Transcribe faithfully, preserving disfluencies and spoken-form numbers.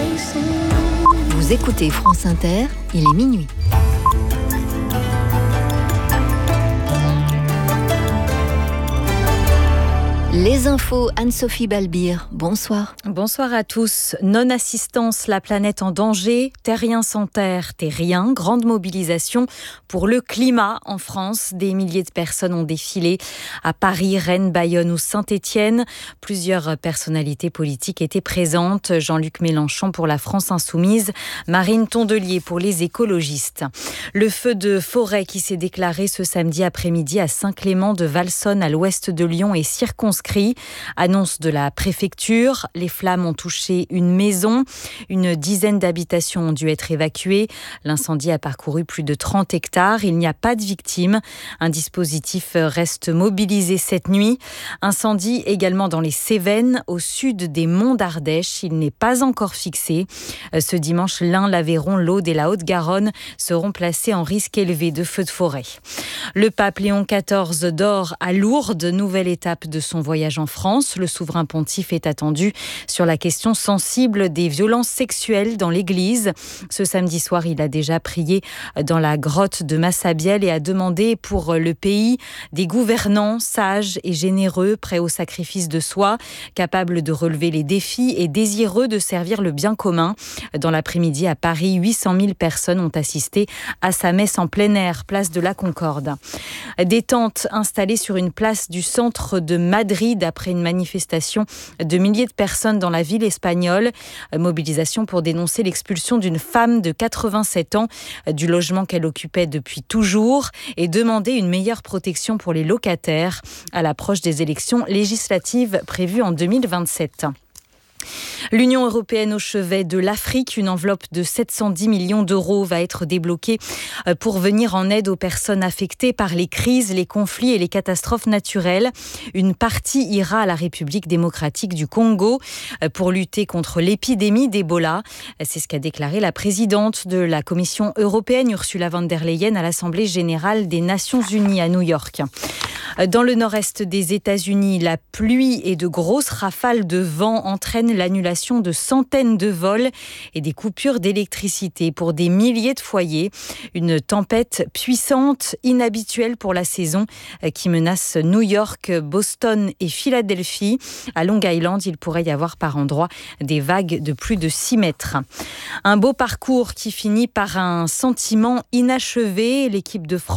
Vous écoutez France Inter, il est minuit. Les infos, Anne-Sophie Balbir, bonsoir. Bonsoir à tous. Non-assistance, la planète en danger, terrien sans terre, terrien, grande mobilisation pour le climat en France. Des milliers de personnes ont défilé à Paris, Rennes, Bayonne ou Saint-Étienne. Plusieurs personnalités politiques étaient présentes. Jean-Luc Mélenchon pour la France Insoumise, Marine Tondelier pour les écologistes. Le feu de forêt qui s'est déclaré ce samedi après-midi à Saint-Clément-de-Valsonne à l'ouest de Lyon est circonscrit. Annonce de la préfecture. Les flammes ont touché une maison. Une dizaine d'habitations ont dû être évacuées. L'incendie a parcouru plus de trente hectares. Il n'y a pas de victimes. Un dispositif reste mobilisé cette nuit. Incendie également dans les Cévennes, au sud des monts d'Ardèche. Il n'est pas encore fixé. Ce dimanche, l'Ain, l'Aveyron, l'Aude et la Haute-Garonne seront placés en risque élevé de feux de forêt. Le pape Léon quatorze dort à Lourdes, nouvelle étape de son voyage en France. Le souverain pontife est attendu sur la question sensible des violences sexuelles dans l'Église. Ce samedi soir, il a déjà prié dans la grotte de Massabielle et a demandé pour le pays des gouvernants sages et généreux, prêts au sacrifice de soi, capables de relever les défis et désireux de servir le bien commun. Dans l'après-midi à Paris, huit cent mille personnes ont assisté à sa messe en plein air, place de la Concorde. Des tentes installées sur une place du centre de Madrid après une manifestation de milliers de personnes dans la ville espagnole. Mobilisation pour dénoncer l'expulsion d'une femme de quatre-vingt-sept ans du logement qu'elle occupait depuis toujours et demander une meilleure protection pour les locataires à l'approche des élections législatives prévues en deux mille vingt-sept. L'Union européenne au chevet de l'Afrique, une enveloppe de sept cent dix millions d'euros va être débloquée pour venir en aide aux personnes affectées par les crises, les conflits et les catastrophes naturelles. Une partie ira à la République démocratique du Congo pour lutter contre l'épidémie d'Ebola. C'est ce qu'a déclaré la présidente de la Commission européenne, Ursula von der Leyen, à l'Assemblée générale des Nations unies à New York. Dans le nord-est des États-Unis, la pluie et de grosses rafales de vent entraînent l'annulation de centaines de vols et des coupures d'électricité pour des milliers de foyers. Une tempête puissante, inhabituelle pour la saison, qui menace New York, Boston et Philadelphie. À Long Island, il pourrait y avoir par endroits des vagues de plus de six mètres. Un beau parcours qui finit par un sentiment inachevé. L'équipe de France